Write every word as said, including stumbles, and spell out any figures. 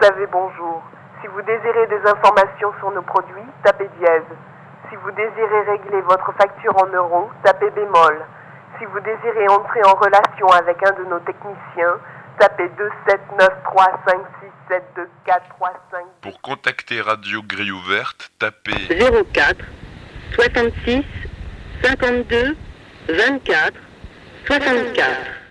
avez bonjour. Si vous désirez des informations sur nos produits, tapez dièse. Si vous désirez régler votre facture en euros, tapez bémol. Si vous désirez entrer en relation avec un de nos techniciens, tapez deux sept neuf trois cinq six sept deux quatre trois cinq. Pour contacter Radio Grille Ouverte, tapez zéro quatre soixante-six cinquante-deux vingt-quatre soixante-quatre.